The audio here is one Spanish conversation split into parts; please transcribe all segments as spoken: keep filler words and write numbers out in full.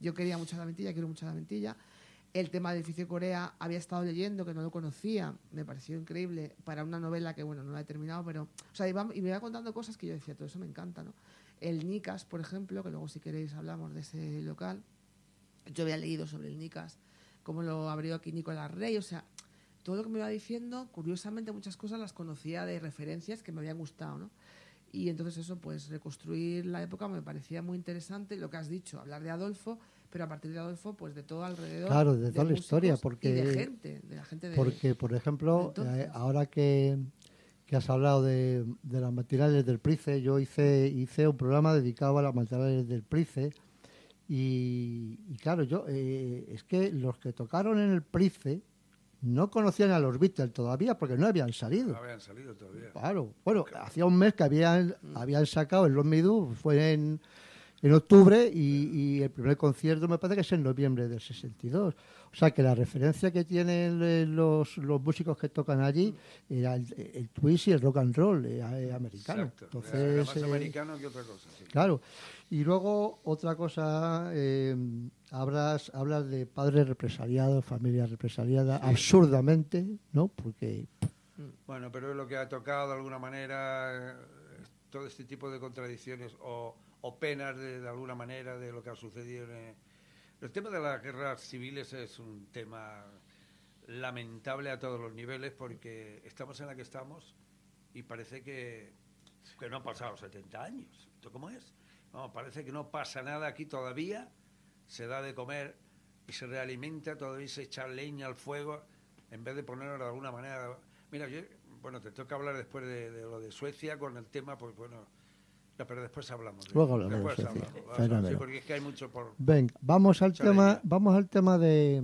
yo quería mucho a la Ventilla, quiero mucho a la Ventilla. El tema del edificio Corea había estado leyendo, que no lo conocía, me pareció increíble para una novela que, bueno, no la he terminado, pero, o sea, iba, y me iba contando cosas que yo decía, todo eso me encanta, ¿no? El Nicas, por ejemplo, que luego si queréis hablamos de ese local, yo había leído sobre el Nicas, cómo lo abrió aquí Nicolás Rey, o sea, todo lo que me iba diciendo, curiosamente muchas cosas las conocía de referencias que me habían gustado, ¿no? Y entonces eso, pues reconstruir la época me parecía muy interesante, lo que has dicho, hablar de Adolfo, pero a partir de Adolfo, pues de todo alrededor. Claro, de, de toda la historia, porque... Y de gente, de la gente de... Porque, por ejemplo, eh, ahora que, que has hablado de, de las matinales del Price, yo hice, hice un programa dedicado a las matinales del Price, y, y claro, yo eh, es que los que tocaron en el Price no conocían a los Beatles todavía porque no habían salido. No habían salido todavía. Claro. Bueno, claro. Hacía un mes que habían, habían sacado el Love Me Do, fue en, en octubre y, y el primer concierto me parece que es en noviembre del sesenta y dos. O sea que la referencia que tienen los, los músicos que tocan allí era el, el twist y el rock and roll eh, eh, americano. Exacto. Entonces, era más eh, americano que otra cosa. Sí. Claro. Y luego otra cosa, eh, hablas, hablas de padres represaliados, familias represaliadas, sí. absurdamente, ¿no? Porque... Bueno, pero es lo que ha tocado de alguna manera todo este tipo de contradicciones o, o penas de, de alguna manera de lo que ha sucedido en... El tema de las guerras civiles es un tema lamentable a todos los niveles porque estamos en la que estamos y parece que, que no han pasado setenta años. ¿Esto cómo es? No, parece que no pasa nada aquí todavía, se da de comer y se realimenta, todavía se echa leña al fuego, en vez de ponerlo de alguna manera... Mira, yo, bueno, te toca hablar después de, de lo de Suecia con el tema, pues bueno, no, pero después hablamos. De, Luego hablamos después de Suecia. hablamos, hablamos, sí, porque es que hay mucho por... Venga, vamos al Chale, tema, ya. vamos al tema de,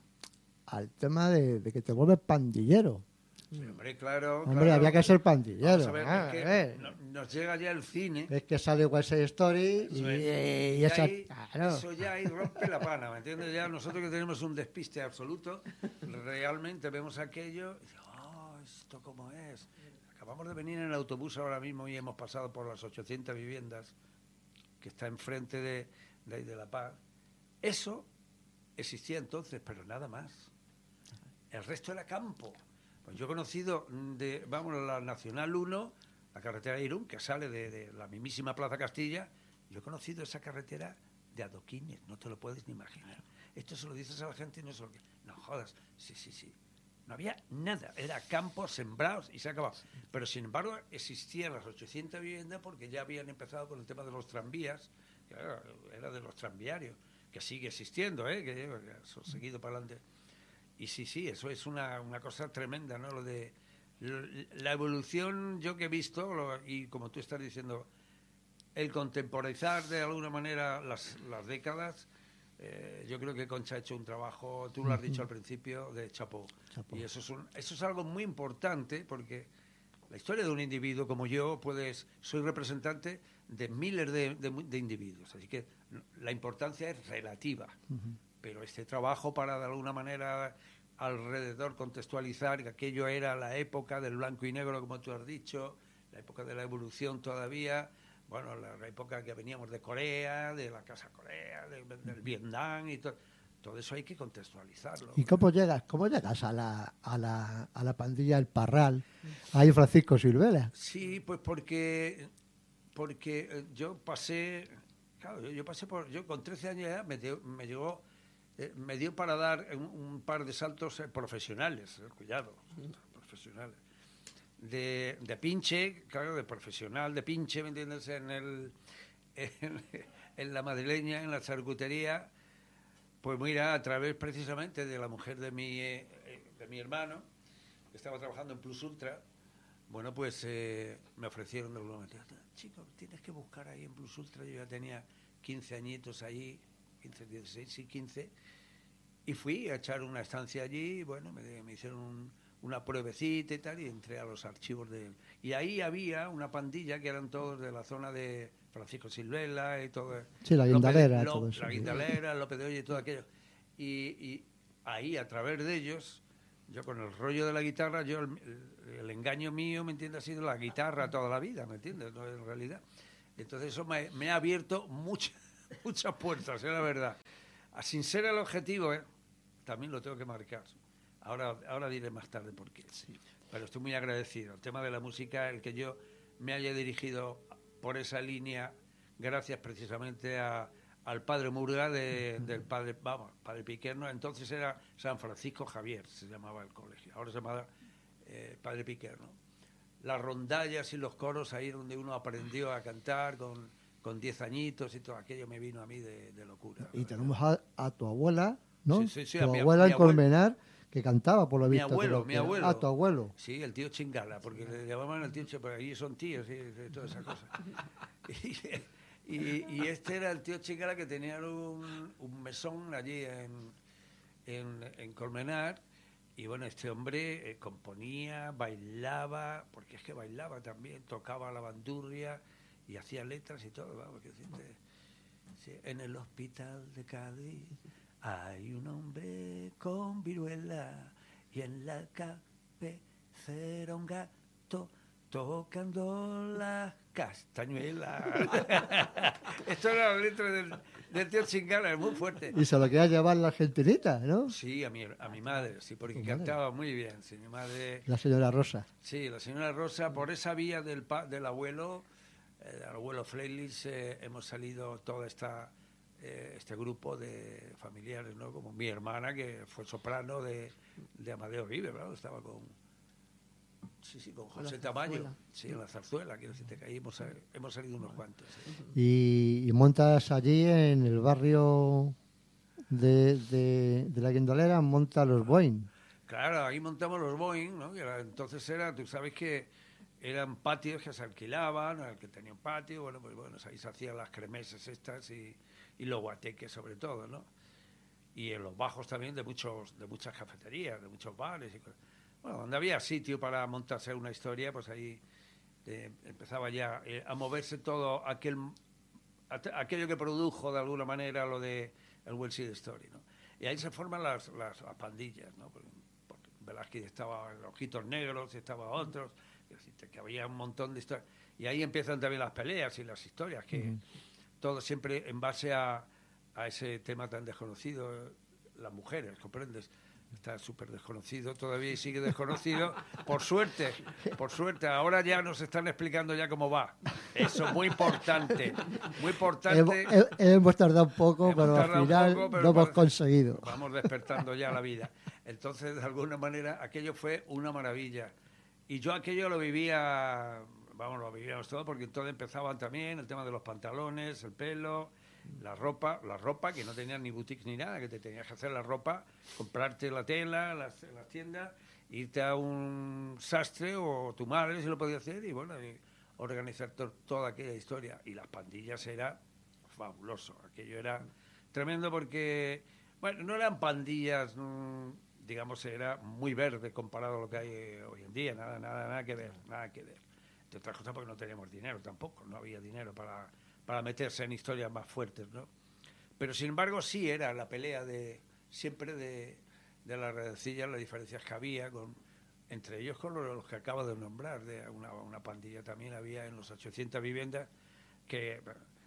al tema de, de que te vuelves pandillero. Sí, hombre, claro. Hombre, claro. había que ser pandillero. Vamos a ver, Ah, es que eh. no, nos llega ya el cine. Es que sale West Side Story y, Eso, es. y, y Y esa, ahí, claro. eso ya ahí rompe la pana, ¿me entiendes? Ya nosotros que tenemos un despiste absoluto, realmente vemos aquello y decimos, oh, ¿esto cómo es? Acabamos de venir en el autobús ahora mismo y hemos pasado por las ochocientas viviendas que está enfrente de, de, de La Paz. Eso existía entonces, pero nada más. El resto era campo. Pues yo he conocido, de, vamos, la Nacional uno, la carretera de Irún, que sale de, de la mismísima Plaza Castilla. Yo he conocido esa carretera de adoquines, no te lo puedes ni imaginar. Esto se lo dices a la gente y no se lo... No jodas, sí, sí, sí. No había nada, era campos sembrados y se acababa. Pero sin embargo existían las ochocientas viviendas porque ya habían empezado con el tema de los tranvías, que era, era de los tranviarios, que sigue existiendo, ¿eh? que ha seguido para adelante. Y sí, sí, eso es una, una cosa tremenda, ¿no? Lo de lo, la evolución, yo que he visto, lo, y como tú estás diciendo, el contemporizar de alguna manera las, las décadas. Eh, yo creo que Concha ha hecho un trabajo, tú lo has dicho al principio, de chapó. chapó. Y eso es, un, eso es algo muy importante porque la historia de un individuo como yo, puedes, soy representante de miles de, de, de individuos, así que la importancia es relativa. Uh-huh. Pero este trabajo para de alguna manera alrededor contextualizar que aquello era la época del blanco y negro, como tú has dicho, la época de la evolución todavía... Bueno, la, la época que veníamos de Corea, de la Casa Corea, de, del Vietnam y todo, todo eso hay que contextualizarlo. ¿Y cómo llegas, cómo llegas a la, a la, a la pandilla El Parral, ahí Francisco Silvela? Sí, pues porque, porque eh, yo pasé, claro, yo, yo pasé por, yo con trece años ya me, dio, me llegó, eh, me dio para dar un, un par de saltos eh, profesionales, eh, cuidado, profesionales. De, de pinche, claro, de profesional, de pinche, ¿me entiendes? En, el, en, en la madrileña, en la charcutería, pues mira, a través precisamente de la mujer de mi, eh, de mi hermano, que estaba trabajando en Plus Ultra, bueno, pues eh, me ofrecieron de alguna manera, chico, tienes que buscar ahí en Plus Ultra, yo ya tenía quince añitos allí, quince, dieciséis y quince, y fui a echar una estancia allí, y bueno, me, me hicieron un... una pruebecita y tal, y entré a los archivos de él. Y ahí había una pandilla que eran todos de la zona de Francisco Silvela y todo. Sí, la Guindalera, López, todo Lo, eso. La Guindalera, López de Oye y todo aquello. Y, y ahí, a través de ellos, yo con el rollo de la guitarra, yo el, el, el engaño mío, ¿me entiendes? Ha sido la guitarra toda la vida, ¿me entiendes? No, en realidad. Entonces eso me, me ha abierto muchas muchas puertas, es la verdad. sin ser el objetivo, ¿eh? También lo tengo que marcar. Ahora, ahora diré más tarde por qué. Sí. Pero estoy muy agradecido. El tema de la música, el que yo me haya dirigido por esa línea, gracias precisamente a, al padre Murga, de, del padre, vamos, padre Piquerno. Entonces era San Francisco Javier, se llamaba el colegio. Ahora se llama eh, padre Piquerno. Las rondallas y los coros, ahí donde uno aprendió a cantar con, con diez añitos y todo aquello me vino a mí de, de locura. Y tenemos a, a tu abuela, ¿no? Sí, sí, sí, tu a mi, abuela mi en Colmenar, que cantaba, por lo mi visto. Abuelo, que mi abuelo. Ah, tu abuelo. Sí, el tío Chingala, porque le llamaban el tío Chingala, porque allí son tíos y toda esa cosa. Y, y, y este era el tío Chingala, que tenía un, un mesón allí en, en, en Colmenar. Y bueno, este hombre eh, componía, bailaba, porque es que bailaba también, tocaba la bandurria y hacía letras y todo. Vamos, que decirte, sí, en el hospital de Cádiz hay un hombre con viruela y en la cabecera un gato tocando las castañuelas. Esto era la letra del, del tío Chingala, es muy fuerte. Y se lo quería llevar la argentinita, ¿no? Sí, a mi, a mi madre, sí, porque ¿Tu cantaba madre? muy bien. Sí, mi madre... La señora Rosa. Sí, la señora Rosa, por esa vía del, pa, del abuelo, eh, del abuelo Freilis, eh, hemos salido todo esta, eh, este grupo de familiares, ¿no? Como mi hermana, que fue soprano de, de Amadeo Vive, ¿verdad? Estaba con... Sí, sí, con José Tamayo. Sí, en la zarzuela, quiero decirte que ahí hemos, hemos salido unos cuantos. ¿Sí? Y, y montas allí en el barrio de, de, de la Guindolera, monta los Boeing. Claro, ahí montamos los Boeing, ¿no? Y era, entonces era, tú sabes que eran patios que se alquilaban, el que tenía un patio, bueno, pues bueno, ahí se hacían las cremeses estas y, y los guateques sobre todo, ¿no? Y en los bajos también de muchos, de muchas cafeterías, de muchos bares y cosas. Bueno, donde había sitio para montarse una historia, pues ahí eh, empezaba ya eh, a moverse todo aquel, aquello que produjo de alguna manera lo de el West Side Story, ¿no? Y ahí se forman las, las, las pandillas, ¿no? Porque, porque Velázquez estaba en los Ojitos Negros, estaba otros, que había un montón de historias. Y ahí empiezan también las peleas y las historias, que uh-huh. todo siempre en base a, a ese tema tan desconocido, las mujeres, ¿comprendes? Está súper desconocido todavía y sigue desconocido. Por suerte, por suerte, ahora ya nos están explicando ya cómo va. Eso, muy importante, muy importante. Hemos, hemos tardado un poco, hemos pero tardado al final poco, pero lo hemos conseguido. Vamos despertando ya la vida. Entonces, de alguna manera, aquello fue una maravilla. Y yo aquello lo vivía, vamos, lo vivíamos todo, porque entonces empezaban también el tema de los pantalones, el pelo... La ropa, la ropa que no tenían ni boutiques ni nada, que te tenías que hacer la ropa, comprarte la tela en las, las tiendas, irte a un sastre o tu madre si lo podía hacer y bueno, y organizar to, toda aquella historia. Y las pandillas era fabuloso, aquello era tremendo porque, bueno, no eran pandillas, mmm, digamos, era muy verde comparado a lo que hay hoy en día, nada, nada, nada que ver, nada que ver. Entre otras cosas porque no teníamos dinero tampoco, no había dinero para... para meterse en historias más fuertes, ¿no? Pero, sin embargo, sí era la pelea de siempre de, de las redecillas, las diferencias que había, con, entre ellos con los, los que acabo de nombrar, de una, una pandilla también había en los ochocientas viviendas que,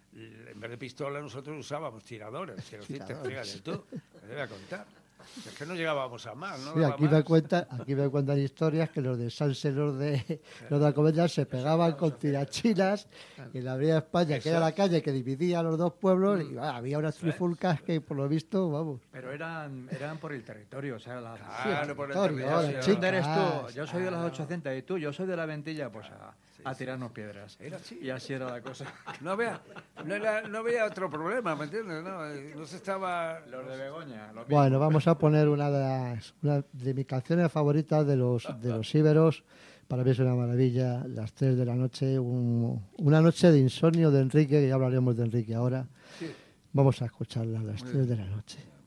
en vez de pistola, nosotros usábamos tiradores, quiero decirte, fíjate tú, me debe contar. Es que no llegábamos a más, ¿no? Sí, aquí, me cuentan, aquí me cuentan historias que los de Sanse, los de, los de Alcobendas, se pegaban con tirachinas en la Avenida España, Eso. que era la calle que dividía a los dos pueblos, mm. y ah, había unas trifulcas que, por lo visto, vamos. Pero eran eran por el territorio, o sea, la, claro, sí, por el territorio. territorio. Sí, ¿dónde eres tú? Yo soy de los ochocientos y tú, yo soy de la Ventilla, pues a, sí, a tirarnos sí, piedras. Era así. Y así era la cosa. No había, no, era, no había otro problema, ¿me entiendes? No, no se estaba... Los de Begoña. Los bueno, vamos a poner una de las, una de mis canciones favoritas de los de los íberos. Para mí es una maravilla, las tres de la noche, un, una noche de insomnio de Enrique, que ya hablaremos de Enrique ahora. Sí. Vamos a escucharla a las tres de la noche.